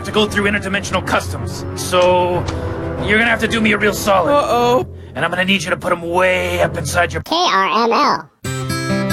have to go through interdimensional customs. So, you're gonna have to do me a real solid. Uh-oh. And I'm gonna need you to put them way up inside your... KRML.